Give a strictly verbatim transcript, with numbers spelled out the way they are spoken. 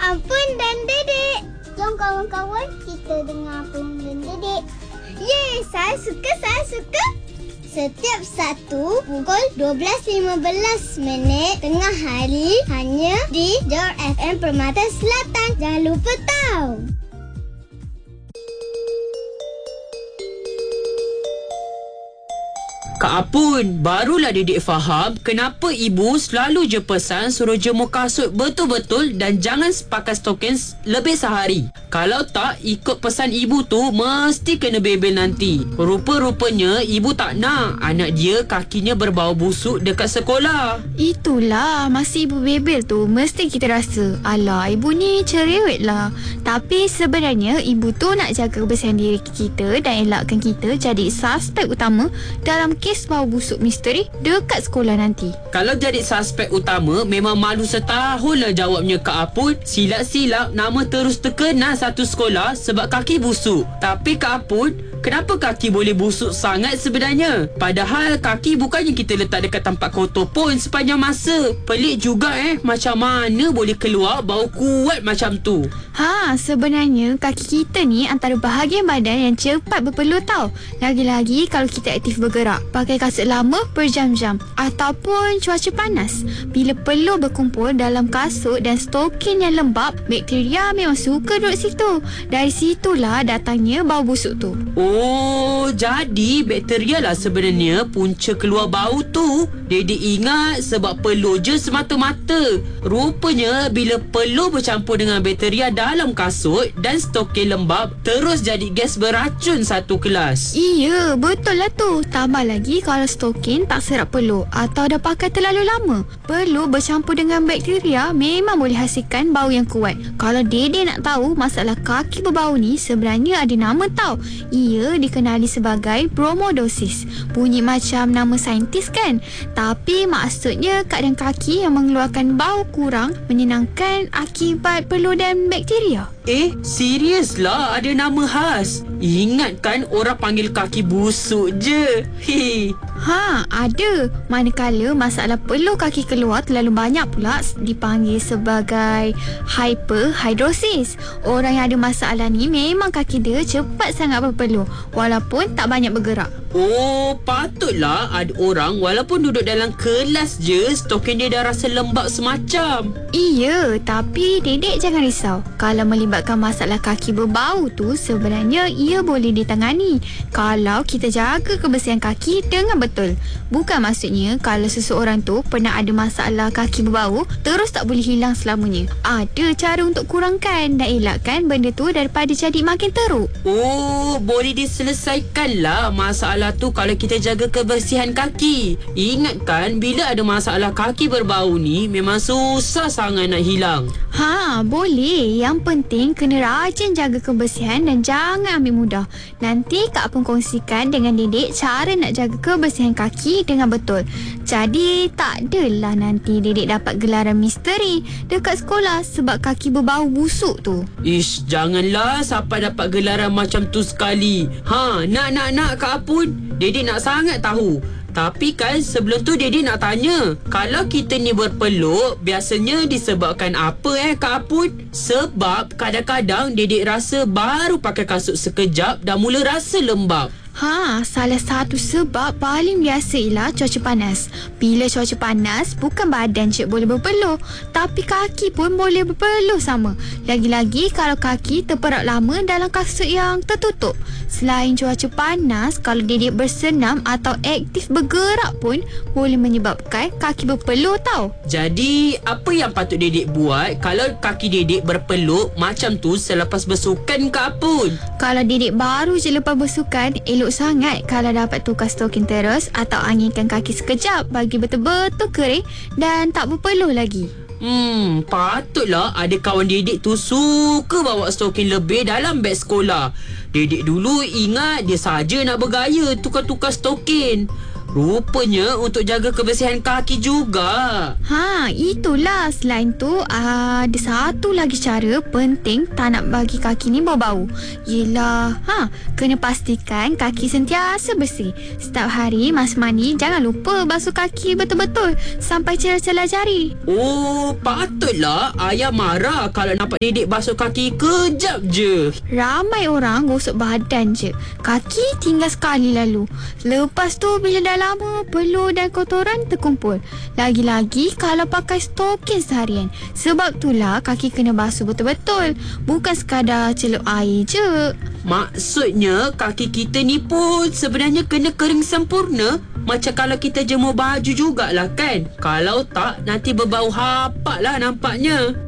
Apun dan Dedek. Jom kawan-kawan kita dengar Apun dan Dedek. Yeay, saya suka, saya suka. Setiap Sabtu pukul dua belas lima belas minit tengah hari hanya di Jar F M Permata Selatan. Jangan lupa tahu. Kak Apun, barulah Dedek faham kenapa ibu selalu je pesan suruh jemur kasut betul-betul dan jangan pakai stokin lebih sehari. Kalau tak, ikut pesan ibu tu mesti kena bebel nanti. Rupa-rupanya ibu tak nak anak dia kakinya berbau busuk dekat sekolah. Itulah, masa ibu bebel tu mesti kita rasa, alah ibu ni cerewet lah. Tapi sebenarnya ibu tu nak jaga kebersihan diri kita dan elakkan kita jadi suspek utama dalam kes bau busuk misteri dekat sekolah nanti. Kalau jadi suspek utama, memang malu setahun lah jawabnya Kak Apun. Silap-silap nama terus terkenal satu sekolah sebab kaki busuk. Tapi Kak Apun, kenapa kaki boleh busuk sangat sebenarnya? Padahal kaki bukannya kita letak dekat tempat kotor pun sepanjang masa. Pelik juga eh, macam mana boleh keluar bau kuat macam tu? Ha, sebenarnya kaki kita ni antara bahagian badan yang cepat berpeluh tau. Lagi-lagi kalau kita aktif bergerak, pakai kasut lama berjam-jam ataupun cuaca panas. Bila peluh berkumpul dalam kasut dan stokin yang lembap, bakteria memang suka duduk situ. Dari situlah datangnya bau busuk tu. Oh, jadi bakteria lah sebenarnya punca keluar bau tu. Dedek ingat sebab peluh je semata-mata. Rupanya bila peluh bercampur dengan bakteria dalam kasut dan stokin lembap, terus jadi gas beracun satu kelas. Iya, betul lah tu. Tambah lagi kalau stokin tak serap peluh atau dah pakai terlalu lama, peluh bercampur dengan bakteria memang boleh hasilkan bau yang kuat. Kalau Dedek nak tahu masalah kaki berbau ni sebenarnya ada nama tau. Ia dikenali sebagai bromodosis. Bunyi macam nama saintis kan? Tapi maksudnya keadaan kaki yang mengeluarkan bau kurang menyenangkan akibat peluh dan bakteria. Eh, serius lah ada nama khas. Ingat kan orang panggil kaki busuk je. Hei. Ha, ada. Manakala masalah peluh kaki keluar terlalu banyak pula dipanggil sebagai hyperhidrosis. Orang yang ada masalah ni memang kaki dia cepat sangat berpeluh walaupun tak banyak bergerak. Oh, patutlah ada orang walaupun duduk dalam kelas je, stokin dia dah rasa lembab semacam. Iya, tapi Dedek jangan risau. Kalau melibatkan masalah kaki berbau tu, sebenarnya ia boleh ditangani kalau kita jaga kebersihan kaki dengan betul. Bukan maksudnya kalau seseorang tu pernah ada masalah kaki berbau, terus tak boleh hilang selamanya. Ada cara untuk kurangkan dan elakkan benda tu daripada jadi makin teruk. Oh, boleh diselesaikan lah masalah tu kalau kita jaga kebersihan kaki. Ingatkan bila ada masalah kaki berbau ni memang susah sangat nak hilang. Ha, boleh. Yang penting kena rajin jaga kebersihan dan jangan ambil mudah. Nanti Kak Apun kongsikan dengan Dedek cara nak jaga kebersihan kaki dengan betul. Jadi tak adalah nanti Dedek dapat gelaran misteri dekat sekolah sebab kaki berbau busuk tu. Ish, janganlah sampai dapat gelaran macam tu sekali. Ha, nak nak nak Kak Apun, Dedek nak sangat tahu. Tapi kan sebelum tu Dedek nak tanya, kalau kita ni berpeluh biasanya disebabkan apa eh Kak Apun? Sebab kadang-kadang Dedek rasa baru pakai kasut sekejap dah mula rasa lembab. Ha, salah satu sebab paling biasa ialah cuaca panas. Bila cuaca panas, bukan badan je boleh berpeluh, tapi kaki pun boleh berpeluh sama. Lagi-lagi kalau kaki terperap lama dalam kasut yang tertutup. Selain cuaca panas, kalau Dedek bersenam atau aktif bergerak pun boleh menyebabkan kaki berpeluh tau. Jadi, apa yang patut Dedek buat kalau kaki Dedek berpeluh macam tu selepas bersukan Kak Apun? Kalau Dedek baru je lepas bersukan, elok sangat kalau dapat tukar stokin terus atau anginkan kaki sekejap bagi betul-betul kering dan tak berpeluh lagi. Hmm, patutlah ada kawan Dedek tu suka bawa stokin lebih dalam beg sekolah. Dedek dulu ingat dia saja nak bergaya tukar-tukar stokin. Rupanya untuk jaga kebersihan kaki juga. Ha, itulah. Selain tu, ada satu lagi cara penting tak nak bagi kaki ni bau-bau. Yelah, ha, kena pastikan kaki sentiasa bersih. Setiap hari masa mandi, jangan lupa basuh kaki betul-betul sampai celah-celah jari. Oh, patutlah ayah marah kalau nampak Dedik basuh kaki kejap je. Ramai orang gosok badan je, kaki tinggal sekali lalu. Lepas tu bila dah lama, peluh dan kotoran terkumpul. Lagi-lagi kalau pakai stokin seharian. Sebab itulah kaki kena basuh betul-betul, bukan sekadar celup air je. Maksudnya kaki kita ni pun sebenarnya kena kering sempurna. Macam kalau kita jemur baju jugalah kan. Kalau tak, nanti berbau hapak lah nampaknya.